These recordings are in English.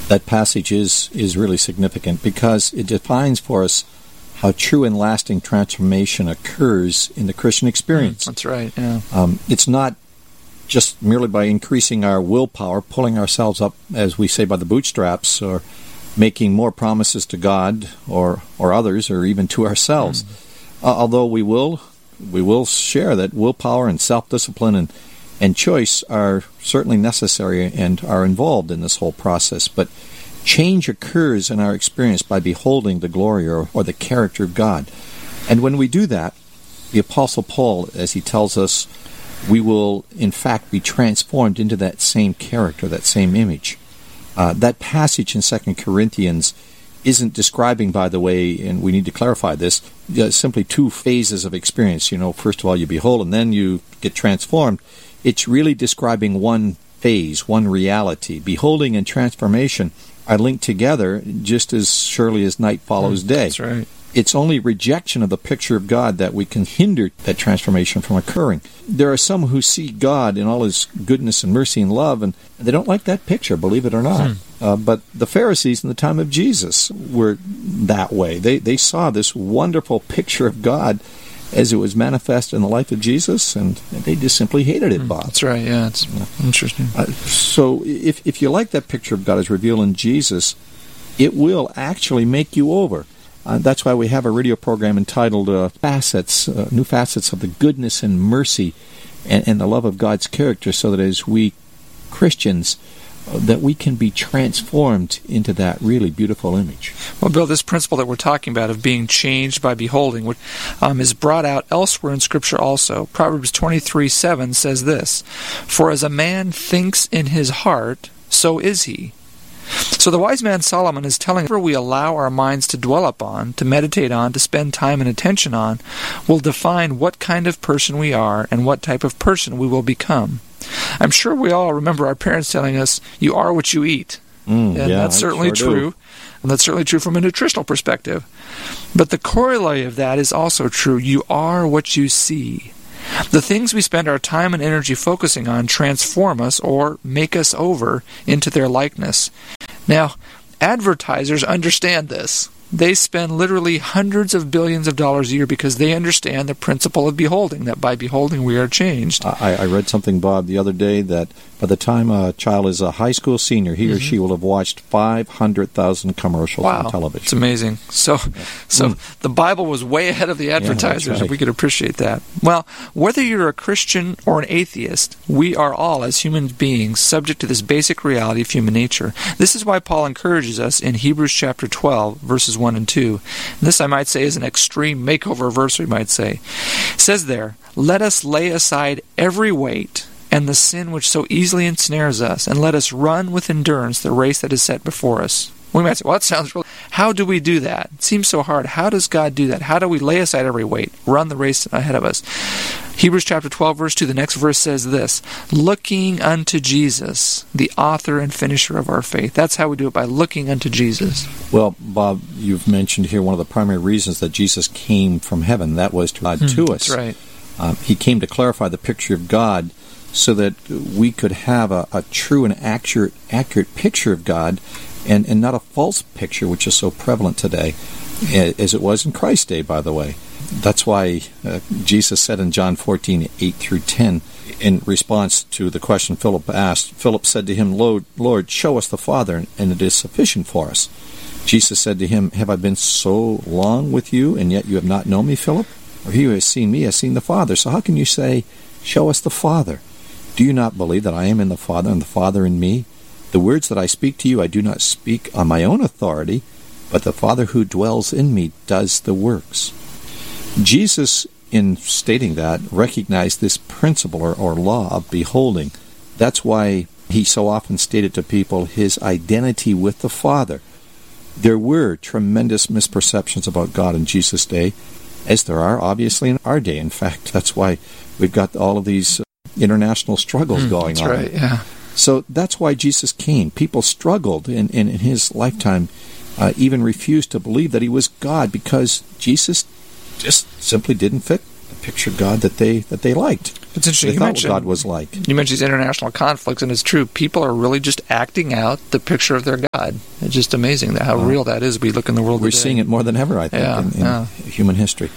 That passage is really significant because it defines for us how true and lasting transformation occurs in the Christian experience. That's right, yeah. It's not just merely by increasing our willpower, pulling ourselves up, as we say, by the bootstraps, or making more promises to God or others, or even to ourselves. Although we will share that willpower and self-discipline and choice are certainly necessary and are involved in this whole process. But change occurs in our experience by beholding the glory or the character of God. And when we do that, the Apostle Paul, as he tells us, we will in fact be transformed into that same character, that same image. That passage in 2 Corinthians isn't describing, by the way, and we need to clarify this, simply two phases of experience. First of all, you behold, and then you get transformed. It's really describing one phase, one reality. Beholding and transformation are linked together just as surely as night follows day. That's right. It's only rejection of the picture of God that we can hinder that transformation from occurring. There are some who see God in all His goodness and mercy and love, and they don't like that picture, believe it or not. But the Pharisees in the time of Jesus were that way. They saw this wonderful picture of God as it was manifest in the life of Jesus, and they just simply hated it, Bob. That's right, yeah, it's interesting. So if you like that picture of God as revealed in Jesus, it will actually make you over. That's why we have a radio program entitled New Facets of the Goodness and Mercy and the Love of God's Character, so that as we Christians, that we can be transformed into that really beautiful image. Well, Bill, this principle that we're talking about of being changed by beholding is brought out elsewhere in Scripture also. Proverbs 23:7 says this, "For as a man thinks in his heart, so is he." So the wise man Solomon is telling us, whatever we allow our minds to dwell upon, to meditate on, to spend time and attention on, will define what kind of person we are and what type of person we will become. I'm sure we all remember our parents telling us, you are what you eat. And that's certainly true. And that's certainly true from a nutritional perspective. But the corollary of that is also true. You are what you see. The things we spend our time and energy focusing on transform us or make us over into their likeness. Now, advertisers understand this. They spend literally hundreds of billions of dollars a year because they understand the principle of beholding, that by beholding we are changed. I read something, Bob, the other day that by the time a child is a high school senior, he or she will have watched 500,000 commercials on television. It's amazing. So the Bible was way ahead of the advertisers, that's right. and we could appreciate that. Well, whether you're a Christian or an atheist, we are all, as human beings, subject to this basic reality of human nature. This is why Paul encourages us in Hebrews chapter 12, verses 1 and 2. And this, I might say, is an extreme makeover verse, we might say. It says there, "Let us lay aside every weight and the sin which so easily ensnares us, and let us run with endurance the race that is set before us." We might say, well, that sounds real. How do we do that? It seems so hard. How does God do that? How do we lay aside every weight, run the race ahead of us? Hebrews chapter 12, verse 2, the next verse says this, "Looking unto Jesus, the author and finisher of our faith." That's how we do it, by looking unto Jesus. Well, Bob, you've mentioned here one of the primary reasons that Jesus came from heaven. That was to God to us. That's right. He came to clarify the picture of God so that we could have a true and accurate picture of God, and not a false picture, which is so prevalent today, as it was in Christ's day, by the way. That's why Jesus said in John 14:8-10, in response to the question Philip asked, Philip said to him, Lord, show us the Father, and it is sufficient for us. Jesus said to him, "Have I been so long with you, and yet you have not known me, Philip? Or he who has seen me has seen the Father. So how can you say, show us the Father? Do you not believe that I am in the Father, and the Father in me? The words that I speak to you I do not speak on my own authority, but the Father who dwells in me does the works." Jesus, in stating that, recognized this principle or law of beholding. That's why he so often stated to people his identity with the Father. There were tremendous misperceptions about God in Jesus' day, as there are obviously in our day. In fact, that's why we've got all of these international struggles going on. That's right, yeah. So that's why Jesus came. People struggled in his lifetime, even refused to believe that he was God, because Jesus just simply didn't fit the picture of God that they liked. It's interesting. They thought what God was like. You mentioned these international conflicts, and it's true. People are really just acting out the picture of their God. It's just amazing how real that is. We look in the world We're today. seeing it more than ever, I think, in human history.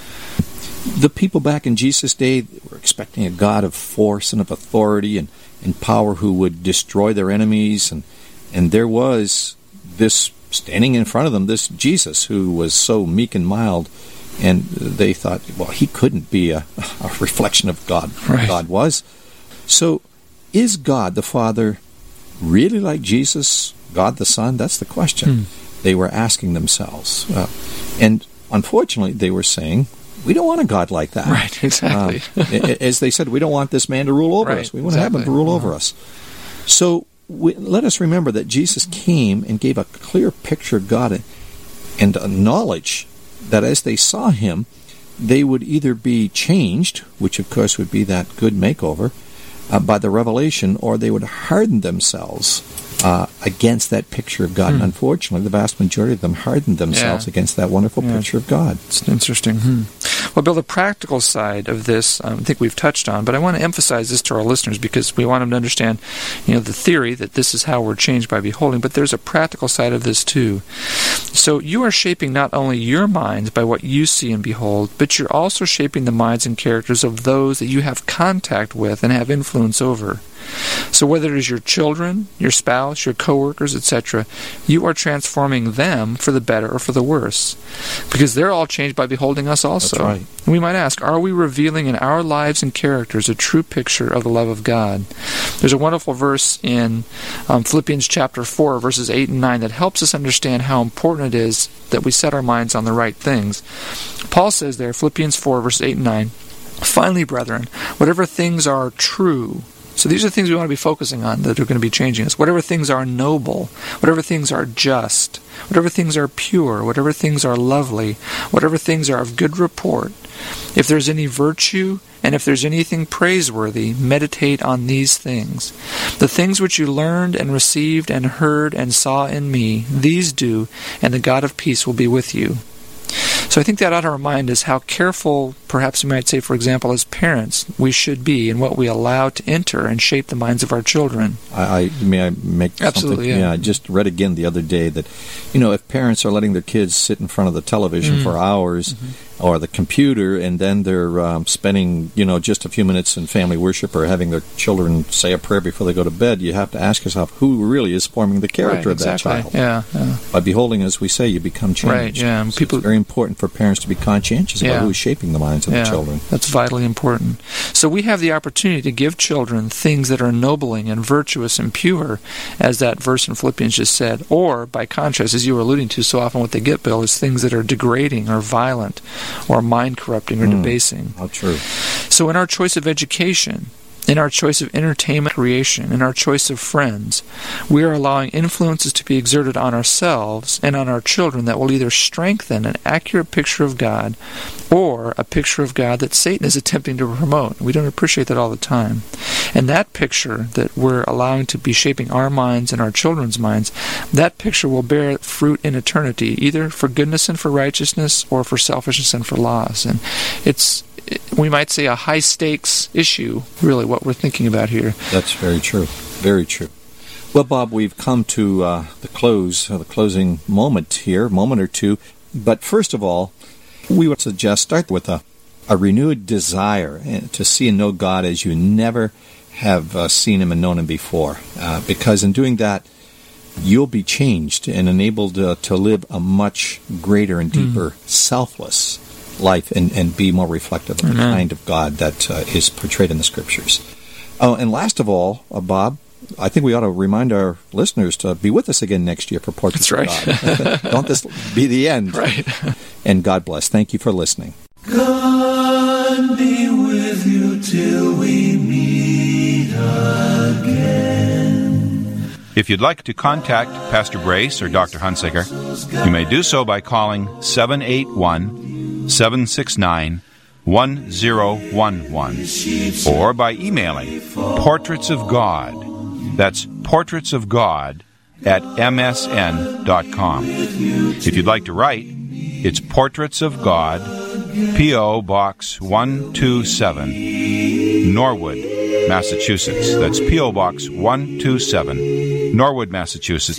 The people back in Jesus' day were expecting a God of force and of authority and power who would destroy their enemies. And there was this, standing in front of them, this Jesus who was so meek and mild. And they thought, well, he couldn't be a reflection of God. Right. God was. So, is God the Father really like Jesus, God the Son? That's the question they were asking themselves. And unfortunately, they were saying, we don't want a God like that. Right, exactly. As they said, we don't want this man to rule over us. We want to have him to rule over us. So, let us remember that Jesus came and gave a clear picture of God and a knowledge that as they saw him, they would either be changed, which of course would be that good makeover, by the revelation, or they would harden themselves against that picture of God. And unfortunately, the vast majority of them hardened themselves against that wonderful picture of God. It's interesting. Well, Bill, the practical side of this, I think we've touched on, but I want to emphasize this to our listeners because we want them to understand, the theory that this is how we're changed by beholding, but there's a practical side of this too. So you are shaping not only your minds by what you see and behold, but you're also shaping the minds and characters of those that you have contact with and have influence over. So whether it is your children, your spouse, your coworkers, etc., you are transforming them for the better or for the worse, because they're all changed by beholding us also. That's right. And we might ask, are we revealing in our lives and characters a true picture of the love of God? There's a wonderful verse in Philippians chapter 4, verses 8 and 9 that helps us understand how important it is that we set our minds on the right things. Paul says there, Philippians 4, verses 8 and 9, "Finally, brethren, whatever things are true," so these are things we want to be focusing on that are going to be changing us. Whatever things are noble, whatever things are just, whatever things are pure, whatever things are lovely, whatever things are of good report, if there's any virtue and if there's anything praiseworthy, meditate on these things. The things which you learned and received and heard and saw in me, these do, and the God of peace will be with you. So I think that ought to remind us how careful, perhaps we might say, for example, as parents, we should be in what we allow to enter and shape the minds of our children. May I make Absolutely, something? yeah. I just read again the other day that, if parents are letting their kids sit in front of the television for hours or the computer, and then they're spending, just a few minutes in family worship or having their children say a prayer before they go to bed, you have to ask yourself, who really is forming the character of that child? Yeah. By beholding, as we say, you become changed. Right, yeah. So it's very important for parents to be conscientious about who is shaping the minds of the children. That's vitally important. So we have the opportunity to give children things that are ennobling and virtuous and pure, as that verse in Philippians just said. Or, by contrast, as you were alluding to, so often what they get, Bill, is things that are degrading or violent or mind-corrupting or debasing. How true. So in our choice of education, in our choice of entertainment creation, in our choice of friends, we are allowing influences to be exerted on ourselves and on our children that will either strengthen an accurate picture of God or a picture of God that Satan is attempting to promote. We don't appreciate that all the time. And that picture that we're allowing to be shaping our minds and our children's minds, that picture will bear fruit in eternity, either for goodness and for righteousness or for selfishness and for loss. And it's, we might say, a high-stakes issue, really, what we're thinking about here. That's very true. Very true. Well, Bob, we've come to the closing moment or two. But first of all, we would suggest start with a renewed desire to see and know God as you never have seen Him and known Him before. Because in doing that, you'll be changed and enabled to live a much greater and deeper selfless life and be more reflective of the kind of God that is portrayed in the Scriptures. Oh, and last of all, Bob, I think we ought to remind our listeners to be with us again next year for Portraits of God. Don't this be the end. Right. And God bless. Thank you for listening. God be with you till we meet again. If you'd like to contact Pastor Brace or Dr. Hunsaker, you may do so by calling 781-769-1011 or by emailing Portraits of God. That's Portraits of God at msn.com. If you'd like to write, it's Portraits of God, P.O. Box 127, Norwood, Massachusetts. That's P.O. Box 127, Norwood, Massachusetts,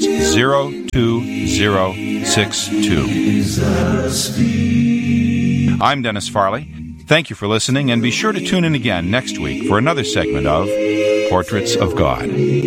02062. I'm Dennis Farley. Thank you for listening, and be sure to tune in again next week for another segment of Portraits of God.